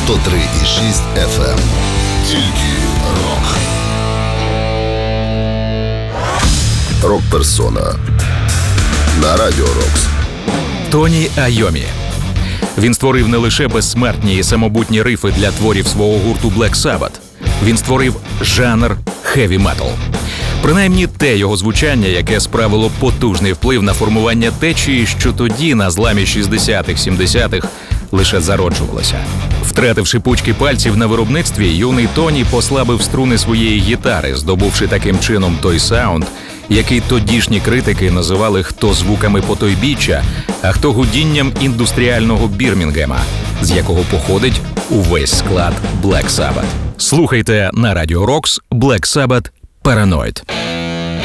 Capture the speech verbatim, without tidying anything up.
сто три і шість еф ем. Тільки рок. Рок-персона на Радіо Рокс. Тоні Айомі. Він створив не лише безсмертні і самобутні рифи для творів свого гурту Black Sabbath. Він створив жанр хеві-метал. Принаймні те його звучання, яке справило потужний вплив на формування течії, що тоді, на зламі шістдесятих-сімдесятих, лише зароджувалося. Втративши пучки пальців на виробництві, юний Тоні послабив струни своєї гітари, здобувши таким чином той саунд, який тодішні критики називали хто звуками потойбіччя, а хто гудінням індустріального Бірмінгема, з якого походить увесь склад Black Sabbath. Слухайте на Радіо Рокс Black Sabbath Paranoid.